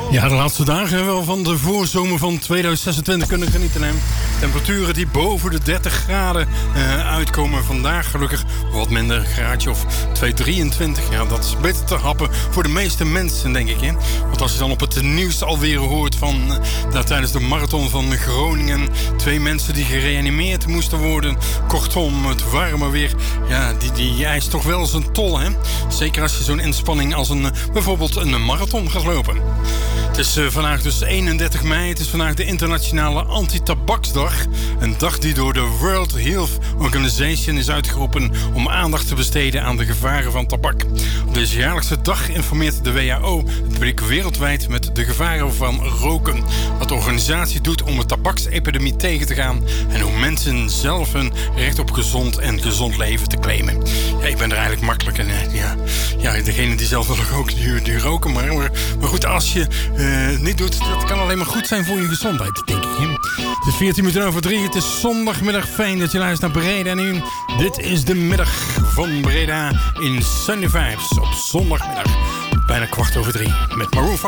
Ja, de laatste dagen hebben we van de voorzomer van 2026 kunnen genieten. Hè? Temperaturen die boven de 30 graden uitkomen. Vandaag gelukkig wat minder, een graadje of 223. Ja, dat is beter te happen voor de meeste mensen, denk ik. Hè? Want als je dan op het nieuws alweer hoort van tijdens de marathon van Groningen 2 mensen die gereanimeerd moesten worden. Kortom, het warme weer, ja, die eist toch wel zijn tol. Hè? Zeker als je zo'n inspanning als bijvoorbeeld een marathon gaat lopen. Het is vandaag dus 31 mei. Het is vandaag de internationale anti-tabaksdag. Een dag die door de World Health Organization is uitgeroepen om aandacht te besteden aan de gevaren van tabak. Op deze jaarlijkse dag informeert de WHO het publiek wereldwijd met de gevaren van roken. Wat de organisatie doet om de tabaksepidemie tegen te gaan en hoe mensen zelf hun recht op gezond en gezond leven te claimen. Ja, ik ben er eigenlijk makkelijk in. Ja, degene die zelf willen roken, die roken. Maar goed, als je het niet doet, dat kan alleen maar goed zijn voor je gezondheid, denk ik. Het is 14 minuten over 3. Het is zondagmiddag. Fijn dat je luistert naar Breda nu. Dit is de middag van Breda in Sunny Vibes op zondagmiddag. Bijna 2:15 met Maroon 5.